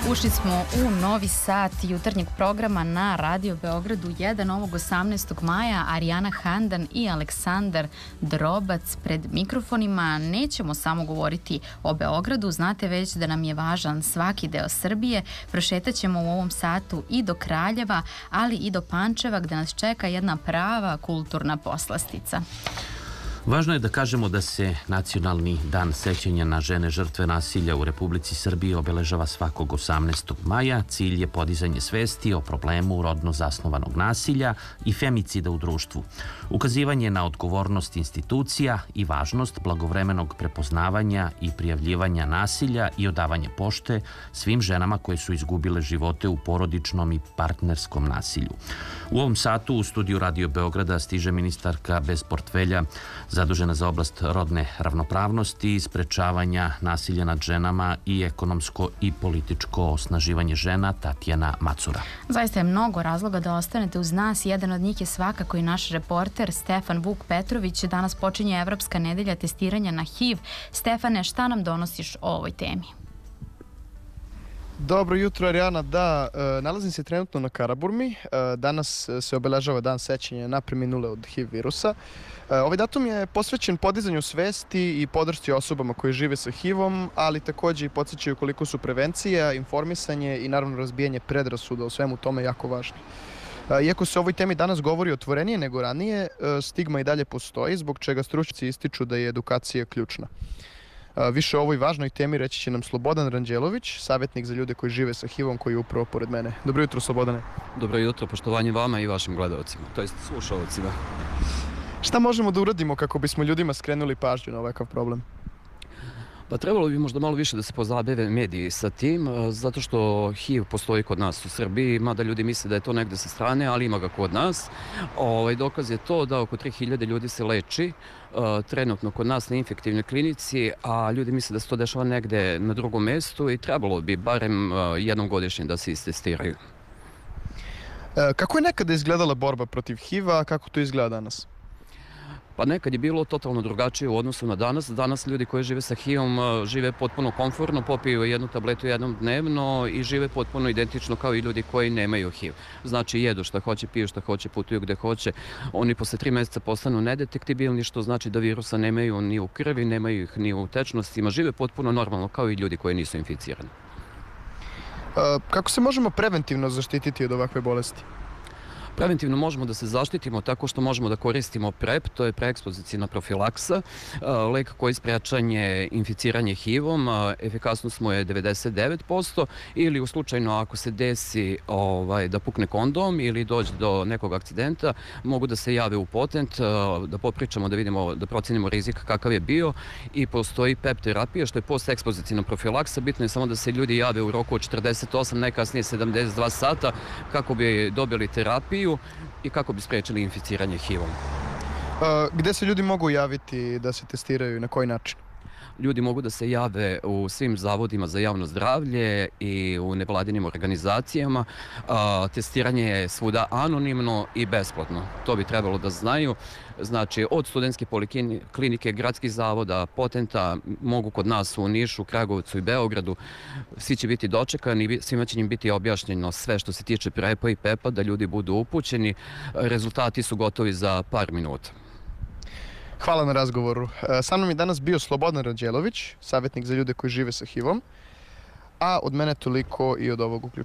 Ušli smo u novi sat jutarnjeg programa na Radio Beogradu 1 ovog 18. maja. Arijana Handan i Aleksandar Drobac pred mikrofonima. Nećemo samo govoriti o Beogradu, znate već da nam je važan svaki deo Srbije. Prošetat ćemo u ovom satu i do Kraljeva, ali i do Pančeva, gde nas čeka jedna prava kulturna poslastica. Važno je da kažemo da se Nacionalni dan sećanja na žene žrtve nasilja u Republici Srbiji obeležava svakog 18. maja. Cilj je podizanje svesti o problemu rodno zasnovanog nasilja i femicida u društvu. Ukazivanje na odgovornost institucija i važnost blagovremenog prepoznavanja i prijavljivanja nasilja i odavanje pošte svim ženama koje su izgubile živote u porodičnom i partnerskom nasilju. U ovom satu u studiju Radio Beograda stiže ministarka bez portfelja zadužena za oblast rodne ravnopravnosti, sprečavanja nasilja nad ženama i ekonomsko i političko osnaživanje žena, Tatjana Macura. Zaista je mnogo razloga da ostanete uz nas. Jedan od njih je svakako i naš reporter Stefan Vuk Petrović. Danas počinje Evropska nedelja testiranja na HIV. Stefane, šta nam donosiš o ovoj temi? Dobro jutro, Arijana. Da, nalazim se trenutno na Karaburmi. Danas se obeležava dan sećanja na preminule od HIV virusa. Ovaj datum je posvećen podizanju svesti i podršci osobama koji žive sa HIV-om, ali takođe i podsjećaju koliko su prevencija, informisanje i naravno razbijanje predrasuda o svemu tome jako važni. Iako se o ovoj temi danas govori otvorenije nego ranije, stigma i dalje postoji, zbog čega stručnjaci ističu da je edukacija ključna. Više o ovoj važnoj temi reći će nam Slobodan Ranđelović, savjetnik za ljude koji žive sa HIV-om, koji je upravo pored mene. Dobro jutro, Slobodane. Dobro jutro, poštovanje vama i vašim gledalcima, to jest slušalcima. Šta možemo da uradimo kako bismo ljudima skrenuli pažnju na ovakav problem? Pa trebalo bi možda malo više da se pozabave mediji sa tim, zato što HIV postoji kod nas u Srbiji, mada ljudi misle da je to negde sa strane, ali ima ga kod nas. Dokaz je to da oko 3000 ljudi se leči trenutno kod nas na infektivnoj klinici, a ljudi misle da se to dešava negde na drugom mestu i trebalo bi barem jednom godišnje da se istestiraju. Kako je nekada izgledala borba protiv HIV-a, a kako to izgleda danas? Pa nekad je bilo totalno drugačije u odnosu na danas. Danas ljudi koji žive sa HIV-om žive potpuno komfortno, popiju jednu tabletu jednom dnevno i žive potpuno identično kao i ljudi koji nemaju HIV. Znači jedu šta hoće, piju šta hoće, putuju gde hoće. Oni posle 3 meseca postanu nedetektibilni, što znači da virusa nemaju ni u krvi, nemaju ih ni u tečnostima. Žive potpuno normalno kao i ljudi koji nisu inficirani. Kako se možemo preventivno zaštititi od ovakve bolesti? Preventivno možemo da se zaštitimo tako što možemo da koristimo PrEP, to je preekspozicijna profilaksa, lek koji sprečanje inficiranje HIV-om, efikasnost mu je 99%, ili u slučajno ako se desi da pukne kondom ili dođe do nekog akcidenta, mogu da se jave u potent, da popričamo, da vidimo, da procenimo rizik kakav je bio, i postoji PEP terapija, što je postekspozicijna profilaksa. Bitno je samo da se ljudi jave u roku od 48, najkasnije 72 sata kako bi dobili terapiju i kako bi sprečili inficiranje HIV-om. Gde se ljudi mogu javiti da se testiraju i na koji način? Ljudi mogu da se jave u svim zavodima za javno zdravlje i u nevladinim organizacijama. Testiranje je svuda anonimno i besplatno. To bi trebalo da znaju. Znači, od studentske poliklinike, gradskih zavoda, potenta, mogu kod nas u Nišu, Kragovcu i Beogradu. Svi će biti dočekani, svima će im biti objašnjeno sve što se tiče PrEP-a i PEP-a, da ljudi budu upućeni. Rezultati su gotovi za par minuta. Hvala na razgovoru. Sa mnom je danas bio Slobodan Ranđelović, savjetnik za ljude koji žive sa HIV-om, a od mene toliko i od ovog uključenja.